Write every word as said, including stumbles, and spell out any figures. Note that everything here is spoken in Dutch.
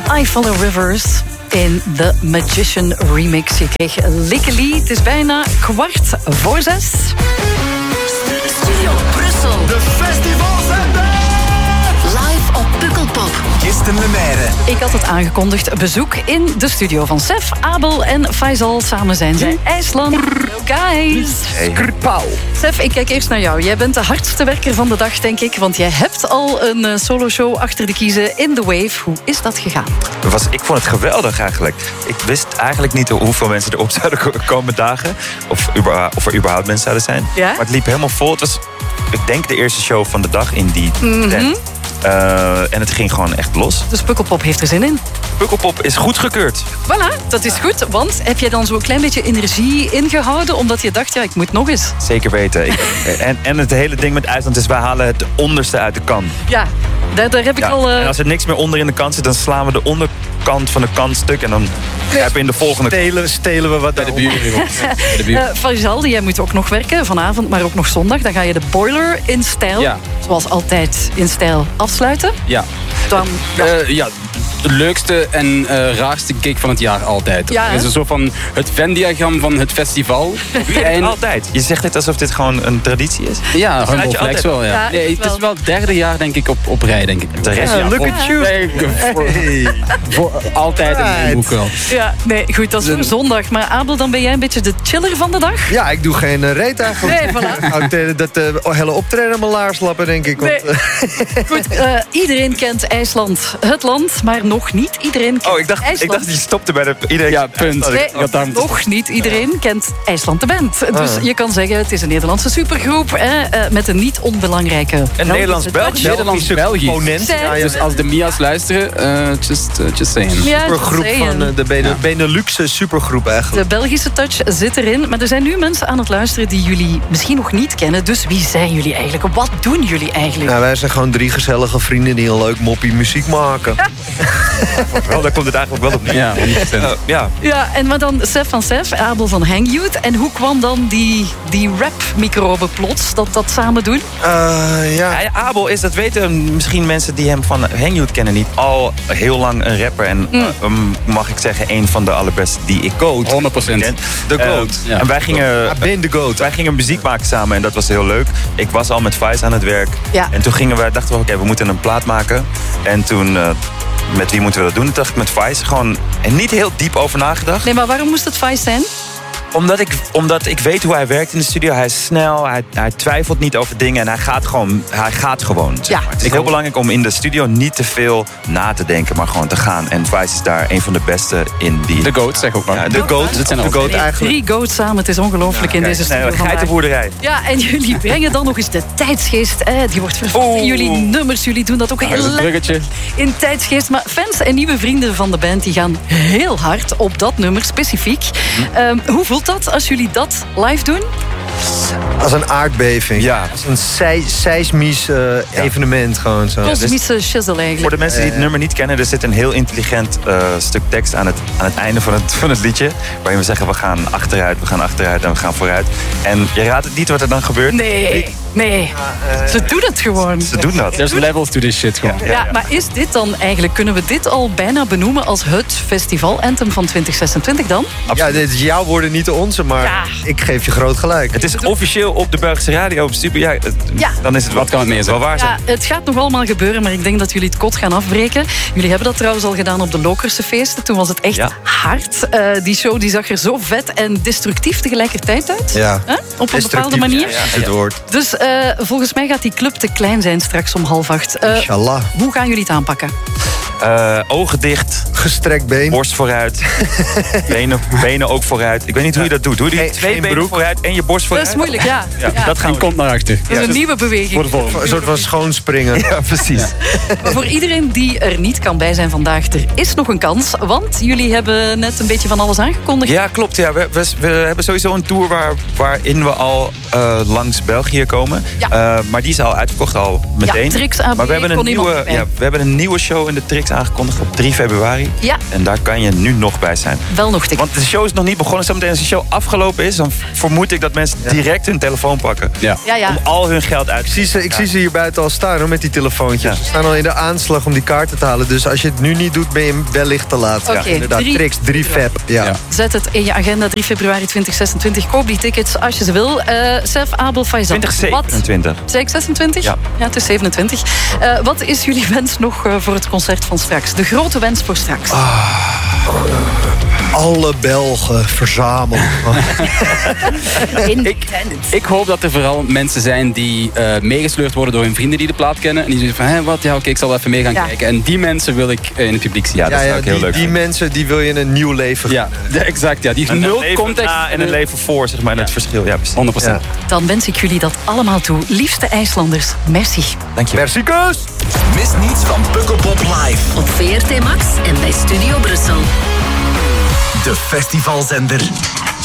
I Follow Rivers in The Magician remix. Je kreeg Likely. Het is bijna kwart voor zes. Studio Brussel. De festivalzender! Live op Pukkelpop. Kirsten Lemaire. Ik had het aangekondigd. Bezoek in de studio van Sef, Abel en Faisal. Samen zijn zij IJsland. Guys. Hey. Sef, ik kijk eerst naar jou. Jij bent de hardste werker van de dag, denk ik. Want jij hebt al een uh, soloshow achter de kiezen in The Wave. Hoe is dat gegaan? Was, ik vond het geweldig eigenlijk. Ik wist eigenlijk niet hoeveel mensen erop zouden komen dagen. Of, of er überhaupt mensen zouden zijn. Ja? Maar het liep helemaal vol. Het was, ik denk, de eerste show van de dag in die Mm-hmm. tent. Uh, en het ging gewoon echt los. Dus Pukkelpop heeft er zin in. Pukkelpop is goedgekeurd. Voilà, dat is goed. Want heb jij dan zo'n klein beetje energie ingehouden? Omdat je dacht, ja, ik moet nog eens. Zeker weten. Ik, en, en het hele ding met IJsland is, wij halen het onderste uit de kan. Ja, daar, daar heb ik Ja, al... Uh... En als er niks meer onder in de kan zit, dan slaan we de onderkant van de kan stuk. En dan hebben we in de volgende... Stelen, stelen we wat bij de buren. Uh, Faisal, jij moet ook nog werken vanavond, maar ook nog zondag. Dan ga je de boiler in stijl, Ja. zoals altijd in stijl, afsluiten. Ja. Dan, ja. Uh, ja, de leukste en uh, raarste gig van het jaar altijd. Ja, Het is een soort van het Venn-diagram van het festival. En, Altijd. Je zegt dit alsof dit gewoon een traditie is. ja, Sluit je Humble Flex altijd? wel, ja. Ja, Nee, ik het is wel. wel het derde jaar, denk ik, op, op rij, denk ik. De rest, Ja, ja, look vol- at you. Nee, voor, voor altijd in mijn boek wel. Ja, nee, goed, dat is voor zondag. Maar Abel, dan ben jij een beetje de chiller van de dag? Ja, ik doe geen uh, reet eigenlijk. Nee, voilà. Nou, ik, uh, dat uh, hele optreden aan mijn laars lappen, denk ik. Want, Nee. uh, Goed, uh, iedereen kent IJsland, het land, maar nog niet iedereen kent Oh, ik dacht, ik IJsland. dacht die stopte bij de... Iedereen, Ja, punt. Oh, Nee, Ik had daar- nog niet iedereen kent IJsland de band. Dus Ah. je kan zeggen, het is een Nederlandse supergroep hè, uh, met een niet onbelangrijke... Een Nederlands-Belgisch. Nederlands-België. component. Zeg. Ja, ja, Dus als de Mia's luisteren, uh, just, uh, just saying. Ja, supergroep dat van zeggen. uh, de Bene- Benelux supergroep eigenlijk. De Belgische touch zit erin. Maar er zijn nu mensen aan het luisteren die jullie misschien nog niet kennen. Dus wie zijn jullie eigenlijk? Wat doen jullie eigenlijk? Nou, wij zijn gewoon drie gezellige vrienden die een leuk moppie muziek maken. Wel, daar komt het eigenlijk wel op neer. Ja, honderd procent. Uh, ja. Ja, en maar dan Sef van Sef, Abel van Hang Youth. En hoe kwam dan die, die rap-microbe plots, dat dat samen doen? Uh, ja. Ja, ja, Abel is, dat weten misschien mensen die hem van Hang Youth kennen niet, al heel lang een rapper. En Mm. uh, um, mag ik zeggen, een van de allerbeste die ik honderd procent. ken. De Uh, goat. Ja. En wij gingen, I ben the goat. wij gingen muziek maken samen en dat was heel leuk. Ik was al met Vice aan het werk. Ja. En toen gingen we, dachten we, oké, we moeten een plaat maken. En toen, uh, met wie moeten we dat doen? Toen dacht ik met Vice. Gewoon, en niet heel diep over nagedacht. Nee, maar waarom moest het Vice zijn? Omdat ik, omdat ik weet hoe hij werkt in de studio. Hij is snel, hij, hij twijfelt niet over dingen en hij gaat gewoon. Hij gaat gewoon zeg Ja. maar. Het is heel belangrijk om in de studio niet te veel na te denken, maar gewoon te gaan. En Vice is daar een van de beste in die... De goat, zeg ook maar. Ja, de goat. Dat zijn de ook- goat eigenlijk. Drie goats samen, het is ongelooflijk in Kijk, deze studio nee, vandaag. geitenboerderij. Ja, en jullie brengen dan nog eens de tijdsgeest. Eh, die wordt vervat in Oeh. jullie nummers. Jullie doen dat ook Dat is heel een lekker bruggetje. in tijdsgeest. Maar fans en nieuwe vrienden van de band die gaan heel hard op dat nummer specifiek. Ehm, hoe voelt dat als jullie dat live doen? Als een aardbeving. Ja. Als een sei- seismisch uh, evenement gewoon zo. Kosmische shizzle Voor eigenlijk. de mensen die het nummer niet kennen, er zit een heel intelligent uh, stuk tekst aan het, aan het einde van het, van het liedje. Waarin we zeggen, we gaan achteruit, we gaan achteruit en we gaan vooruit. En je raadt het niet wat er dan gebeurt. Nee, nee. Ze doen het gewoon. Ze doen dat. There's levels to this shit gewoon. Ja, maar is dit dan eigenlijk, kunnen we dit al bijna benoemen als het festival-anthem van twintig zesentwintig dan? Ja, dit is jouw woorden, niet de onze, maar Ja. ik geef je groot gelijk. Het is officieel op de Belgische radio op Super. Ja, het- Ja. Dan is het Wat kan het meer zijn? wel waar zijn. Ja, het gaat nog allemaal gebeuren, maar ik denk dat jullie het kot gaan afbreken. Jullie hebben dat trouwens al gedaan op de Lokerse feesten. Toen was het echt Ja. hard. Eh, die show die zag er zo vet en destructief tegelijkertijd uit. Ja. Hè? Op een bepaalde Destructief manier. is het woord. Dus eh, volgens mij gaat die club te klein zijn straks om half acht. Eh, Inshallah. hoe gaan jullie het aanpakken? Uh, ogen dicht, Gestrekt been. borst vooruit, benen, benen ook vooruit. Ik weet niet hoe je dat doet. Doe je die Geen- twee geen benen broek. vooruit en je borst Dat vooruit? is moeilijk, ja. Ja, Ja. dat gaan En we komt naar achter. Dat is een nieuwe beweging. Voor de volgende. Een soort van schoonspringen. Ja, precies. Maar voor iedereen die er niet kan bij zijn vandaag, er is nog een kans. Want jullie hebben net een beetje van alles aangekondigd. Ja, klopt. Ja. We, we, we hebben sowieso een tour waar, waarin we al uh, langs België komen. Ja. Uh, maar die is al uitverkocht, al meteen. Ja, Trix A B maar we hebben, kon een niemand nieuwe, niet bij. ja, we hebben een nieuwe show in de Trix aangekondigd op drie februari. februari. Ja. En daar kan je nu nog bij zijn. Wel nog tickets. Want de show is nog niet begonnen. Zometeen als de show afgelopen is, dan vermoed ik dat mensen direct hun telefoon pakken. Ja. Ja, ja. Om al hun geld uit Ik zie ze, ik zie ze hier buiten al staan hoor, met die telefoontjes. Ja. Ze staan al in de aanslag om die kaarten te halen. Dus als je het nu niet doet, ben je wellicht te laat. Oké, Inderdaad, drie- Trix, drie feb. Ja. Ja. Zet het in je agenda, drie februari twintig zesentwintig. Koop die tickets als je ze wil. Uh, Sef, Abel, Faizan. twintig Wat? zevenentwintig. Zeg ik zesentwintig? Ja. Ja, het is zevenentwintig. Uh, wat is jullie wens nog uh, voor het concert van straks? De grote wens voor straks. Alle Belgen verzamelen. Ik, Ik hoop dat er vooral mensen zijn die uh, meegesleurd worden door hun vrienden die de plaat kennen. En die zeggen van, hé, wat? Ja, oké, ik zal wel even mee gaan Ja. kijken. En die mensen wil ik uh, in het publiek zien. Ja, dat Ja, zou ja, ik heel die, leuk die vinden. mensen die wil je een nieuw leven Ja, ja, exact. Ja. Die heeft Een nul leven context. na en een leven voor, zeg maar. En het verschil, ja, precies. honderd procent. Ja. dan wens ik jullie dat allemaal toe. Liefste IJslanders, merci. Dank je. Merci, kus! Mis niets van Pukkelpop Live. Op V R T Max en bij Studio Brussel. De festivalzender